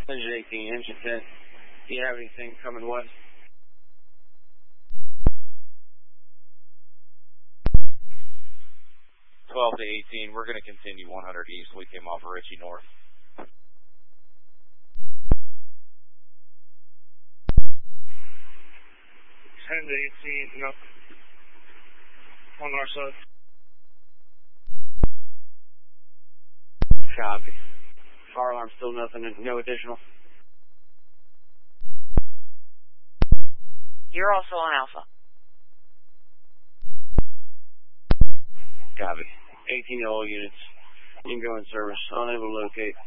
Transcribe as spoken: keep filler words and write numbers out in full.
Engine eighteen, engine ten. Do you have anything coming west? twelve to eighteen, we're going to continue one hundred east. We came off of Ritchie North. ten to eighteen, no. On our side. Copy. Fire alarm still nothing, no additional. You're also on Alpha. Copy. eighteen to all units. You can go in service. Unable to locate.